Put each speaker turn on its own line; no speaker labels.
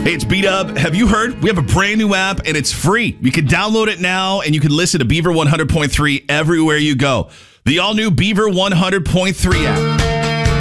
Hey, it's B-Dub. Have you heard? We have a brand new app, and it's free. You can download it now, and you can listen to Beaver 100.3 everywhere you go. The all-new Beaver 100.3 app.